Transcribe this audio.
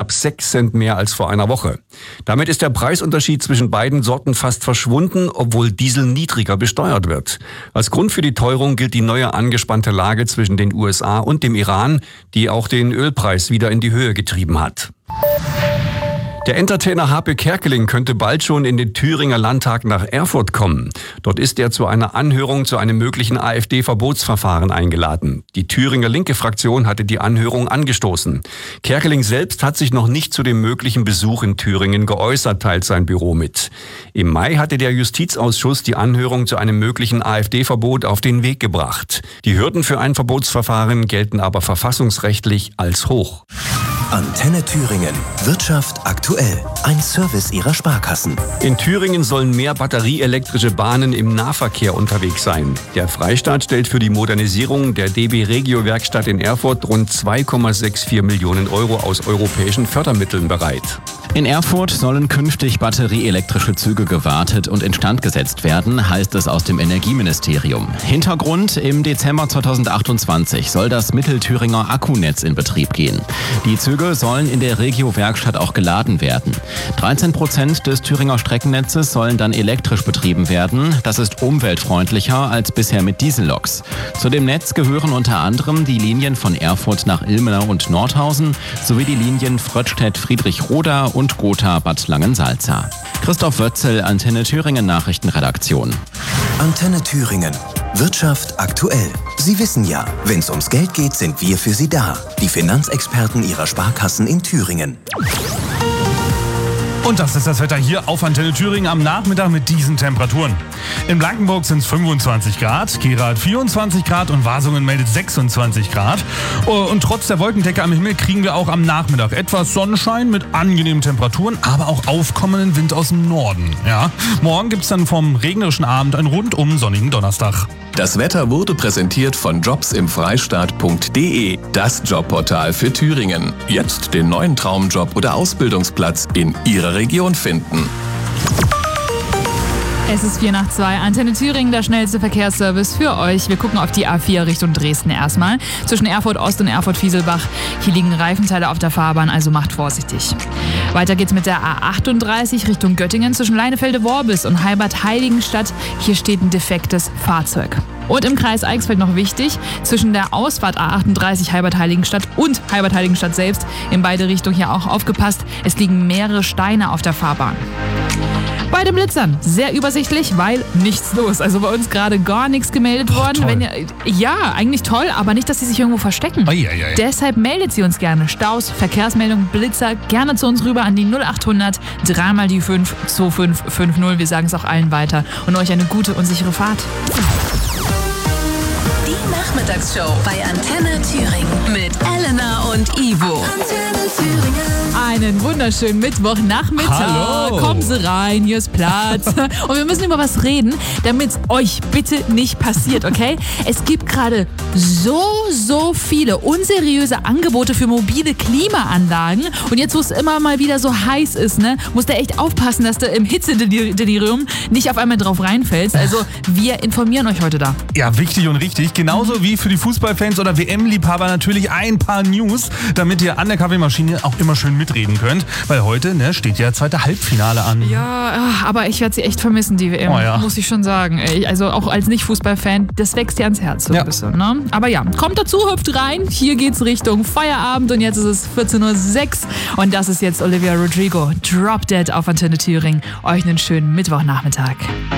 knapp 6 Cent mehr als vor einer Woche. Damit ist der Preisunterschied zwischen beiden Sorten fast verschwunden, obwohl Diesel niedriger besteuert wird. Als Grund für die Teuerung gilt die neue angespannte Lage zwischen den USA und dem Iran, die auch den Ölpreis wieder in die Höhe getrieben hat. Der Entertainer Harpe Kerkeling könnte bald schon in den Thüringer Landtag nach Erfurt kommen. Dort ist er zu einer Anhörung zu einem möglichen AfD-Verbotsverfahren eingeladen. Die Thüringer linke Fraktion hatte die Anhörung angestoßen. Kerkeling selbst hat sich noch nicht zu dem möglichen Besuch in Thüringen geäußert, teilt sein Büro mit. Im Mai hatte der Justizausschuss die Anhörung zu einem möglichen AfD-Verbot auf den Weg gebracht. Die Hürden für ein Verbotsverfahren gelten aber verfassungsrechtlich als hoch. Antenne Thüringen. Wirtschaft aktuell. Ein Service Ihrer Sparkassen. In Thüringen sollen mehr batterieelektrische Bahnen im Nahverkehr unterwegs sein. Der Freistaat stellt für die Modernisierung der DB Regio Werkstatt in Erfurt rund 2,64 Millionen Euro aus europäischen Fördermitteln bereit. In Erfurt sollen künftig batterieelektrische Züge gewartet und instand gesetzt werden, heißt es aus dem Energieministerium. Hintergrund: Im Dezember 2028 soll das Mittelthüringer Akkunetz in Betrieb gehen. Die Züge sollen in der Regio-Werkstatt auch geladen werden. 13% des Thüringer Streckennetzes sollen dann elektrisch betrieben werden. Das ist umweltfreundlicher als bisher mit Dieselloks. Zu dem Netz gehören unter anderem die Linien von Erfurt nach Ilmenau und Nordhausen sowie die Linien Fröttstedt-Friedrichroda und Gotha-Bad Langensalza. Christoph Wötzel, Antenne Thüringen Nachrichtenredaktion. Antenne Thüringen. Wirtschaft aktuell. Sie wissen ja, wenn es ums Geld geht, sind wir für Sie da. Die Finanzexperten Ihrer Sparkassen in Thüringen. Und das ist das Wetter hier auf Antenne Thüringen am Nachmittag mit diesen Temperaturen. In Blankenburg sind es 25 Grad, Gera hat 24 Grad und Wasungen meldet 26 Grad. Und trotz der Wolkendecke am Himmel kriegen wir auch am Nachmittag etwas Sonnenschein mit angenehmen Temperaturen, aber auch aufkommenden Wind aus dem Norden. Ja. Morgen gibt es dann vom regnerischen Abend einen rundum sonnigen Donnerstag. Das Wetter wurde präsentiert von jobsimfreistaat.de, das Jobportal für Thüringen. Jetzt den neuen Traumjob oder Ausbildungsplatz in Ihrer Region finden. Es ist 2:04, Antenne Thüringen, der schnellste Verkehrsservice für euch. Wir gucken auf die A4 Richtung Dresden erstmal. Zwischen Erfurt Ost und Erfurt Fieselbach. Hier liegen Reifenteile auf der Fahrbahn, also macht vorsichtig. Weiter geht's mit der A38 Richtung Göttingen zwischen Leinefelde-Worbis und Heilbad-Heiligenstadt. Hier steht ein defektes Fahrzeug. Und im Kreis Eichsfeld noch wichtig, zwischen der Ausfahrt A38 Heilbad-Heiligenstadt und Heilbad-Heiligenstadt selbst, in beide Richtungen hier auch aufgepasst, es liegen mehrere Steine auf der Fahrbahn. Bei den Blitzern sehr übersichtlich, weil nichts los. Also bei uns gerade gar nichts gemeldet worden. Toll. Ja, eigentlich toll, aber nicht, dass sie sich irgendwo verstecken. Eieiei. Deshalb meldet sie uns gerne. Staus, Verkehrsmeldungen, Blitzer, gerne zu uns rüber an die 0800 3 die 5 2550. Wir sagen es auch allen weiter und euch eine gute und sichere Fahrt. Die Nachmittagsshow bei Antenne Thüringen mit Elena und Ivo. Antenne Thüringen. Einen wunderschönen Mittwochnachmittag. Hallo. Kommen Sie rein, hier ist Platz. Und wir müssen über was reden, damit es euch bitte nicht passiert, okay? Es gibt gerade so viele unseriöse Angebote für mobile Klimaanlagen. Und jetzt, wo es immer mal wieder so heiß ist, ne, musst du echt aufpassen, dass du im Hitzedelirium nicht auf einmal drauf reinfällst. Also wir informieren euch heute da. Ja, wichtig und richtig. Genauso wie für die Fußballfans oder WM-Liebhaber natürlich ein paar News, damit ihr an der Kaffeemaschine auch immer schön mitreden könnt. Weil heute steht ja zweite Halbfinale an. Ja, aber ich werde sie echt vermissen, die WM, muss ich schon sagen. Also auch als Nicht-Fußballfan, das wächst dir ans Herz so ein bisschen. Ne? Aber ja, kommt dazu, hüpft rein. Hier geht's Richtung Feierabend und jetzt ist es 14:06 Uhr. Und das ist jetzt Olivia Rodrigo, Drop Dead auf Antenne Thüringen. Euch einen schönen Mittwochnachmittag.